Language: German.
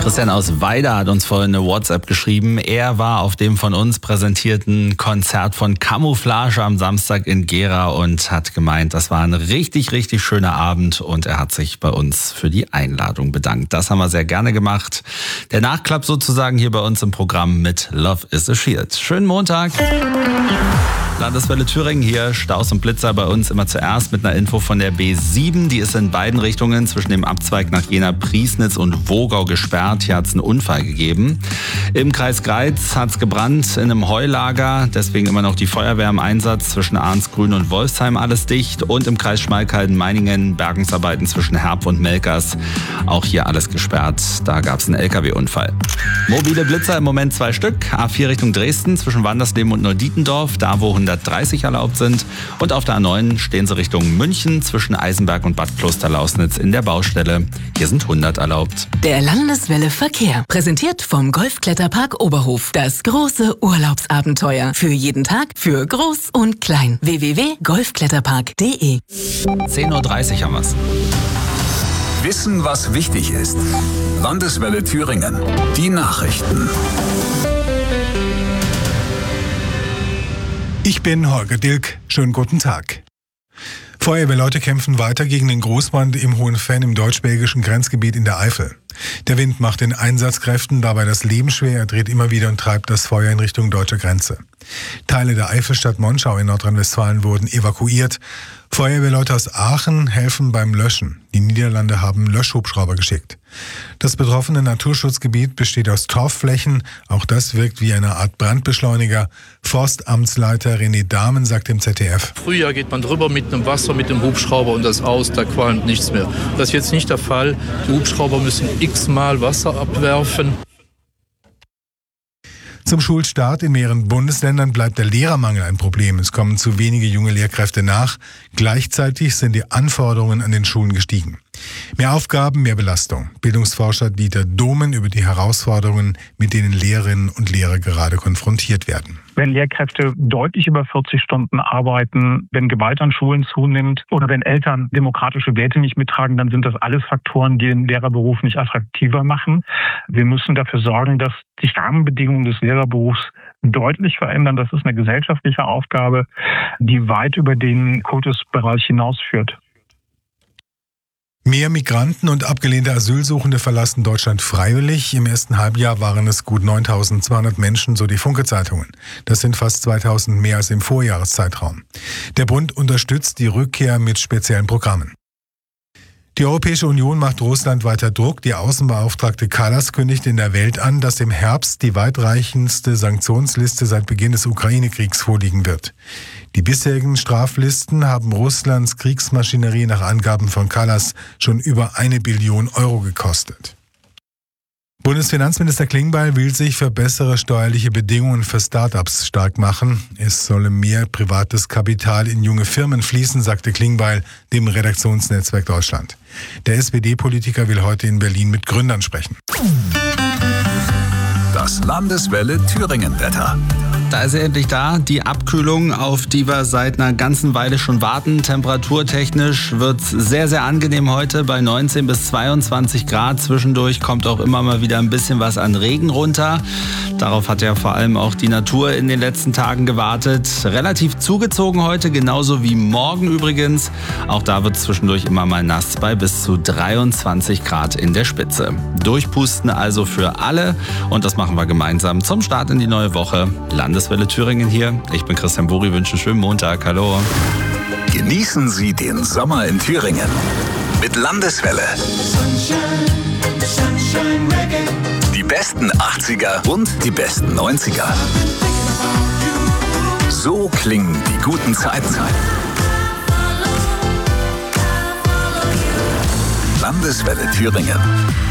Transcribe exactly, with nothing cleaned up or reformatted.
Christian aus Weida hat uns vorhin eine WhatsApp geschrieben. Er war auf dem von uns präsentierten Konzert von Camouflage am Samstag in Gera und hat gemeint, das war ein richtig, richtig schöner Abend und er hat sich bei uns für die Einladung bedankt. Das haben wir sehr gerne gemacht. Der Nachklapp sozusagen hier bei uns im Programm mit Love is a Shield. Schönen Montag. Landeswelle Thüringen hier, Staus und Blitzer bei uns immer zuerst mit einer Info von der B sieben. Die ist in beiden Richtungen zwischen dem Abzweig nach Jena, Priesnitz und Wogau gesperrt. Hier hat es einen Unfall gegeben. Im Kreis Greiz hat es gebrannt in einem Heulager. Deswegen immer noch die Feuerwehr im Einsatz zwischen Arnsgrün und Wolfsheim, alles dicht. Und im Kreis Schmalkalden-Meiningen Bergungsarbeiten zwischen Herb und Melkers. Auch hier alles gesperrt. Da gab es einen L K W-Unfall. Mobile Blitzer im Moment zwei Stück. A vier Richtung Dresden zwischen Wandersleben und Neudietendorf. Da wo hundertdreißig erlaubt sind. Und auf der A neun stehen sie Richtung München zwischen Eisenberg und Bad Klosterlausnitz in der Baustelle. Hier sind hundert erlaubt. Der Landeswelle Verkehr. Präsentiert vom Golfkletterpark Oberhof. Das große Urlaubsabenteuer. Für jeden Tag, für groß und klein. w w w punkt golfkletterpark punkt de zehn Uhr dreißig haben wir's. Wissen, was wichtig ist. Landeswelle Thüringen. Die Nachrichten. Ich bin Holger Dilk. Schönen guten Tag. Feuerwehrleute kämpfen weiter gegen den Großbrand im Hohenfenn im deutsch-belgischen Grenzgebiet in der Eifel. Der Wind macht den Einsatzkräften dabei das Leben schwer, er dreht immer wieder und treibt das Feuer in Richtung deutsche Grenze. Teile der Eifelstadt Monschau in Nordrhein-Westfalen wurden evakuiert. Feuerwehrleute aus Aachen helfen beim Löschen. Die Niederlande haben Löschhubschrauber geschickt. Das betroffene Naturschutzgebiet besteht aus Torfflächen. Auch das wirkt wie eine Art Brandbeschleuniger. Forstamtsleiter René Dahmen sagt im Z D F. Frühjahr geht man drüber mit einem Wasser, mit dem Hubschrauber und das aus, da qualmt nichts mehr. Das ist jetzt nicht der Fall. Die Hubschrauber müssen x-mal Wasser abwerfen. Zum Schulstart in mehreren Bundesländern bleibt der Lehrermangel ein Problem. Es kommen zu wenige junge Lehrkräfte nach. Gleichzeitig sind die Anforderungen an den Schulen gestiegen. Mehr Aufgaben, mehr Belastung. Bildungsforscher Dieter Dohmen über die Herausforderungen, mit denen Lehrerinnen und Lehrer gerade konfrontiert werden. Wenn Lehrkräfte deutlich über vierzig Stunden arbeiten, wenn Gewalt an Schulen zunimmt oder wenn Eltern demokratische Werte nicht mittragen, dann sind das alles Faktoren, die den Lehrerberuf nicht attraktiver machen. Wir müssen dafür sorgen, dass die Rahmenbedingungen des Lehrerberufs deutlich verändern. Das ist eine gesellschaftliche Aufgabe, die weit über den Kultusbereich hinausführt. Mehr Migranten und abgelehnte Asylsuchende verlassen Deutschland freiwillig. Im ersten Halbjahr waren es gut neuntausendzweihundert Menschen, so die Funke-Zeitungen. Das sind fast zweitausend mehr als im Vorjahreszeitraum. Der Bund unterstützt die Rückkehr mit speziellen Programmen. Die Europäische Union macht Russland weiter Druck. Die Außenbeauftragte Kallas kündigt in der Welt an, dass im Herbst die weitreichendste Sanktionsliste seit Beginn des Ukraine-Kriegs vorliegen wird. Die bisherigen Straflisten haben Russlands Kriegsmaschinerie nach Angaben von Kallas schon über eine Billion Euro gekostet. Bundesfinanzminister Klingbeil will sich für bessere steuerliche Bedingungen für Start-ups stark machen. Es solle mehr privates Kapital in junge Firmen fließen, sagte Klingbeil dem Redaktionsnetzwerk Deutschland. Der S P D-Politiker will heute in Berlin mit Gründern sprechen. Das Landeswelle Thüringen-Wetter. Da ist er endlich da, die Abkühlung, auf die wir seit einer ganzen Weile schon warten. Temperaturtechnisch wird es sehr, sehr angenehm heute bei neunzehn bis zweiundzwanzig Grad. Zwischendurch kommt auch immer mal wieder ein bisschen was an Regen runter. Darauf hat ja vor allem auch die Natur in den letzten Tagen gewartet. Relativ zugezogen heute, genauso wie morgen übrigens. Auch da wird es zwischendurch immer mal nass bei bis zu dreiundzwanzig Grad in der Spitze. Durchpusten also für alle und das machen wir gemeinsam zum Start in die neue Woche. Landeswelle Thüringen hier. Ich bin Christian Buri, wünsche einen schönen Montag. Hallo. Genießen Sie den Sommer in Thüringen mit Landeswelle. Die besten achtziger und die besten neunziger. So klingen die guten Zeiten. Landeswelle Thüringen.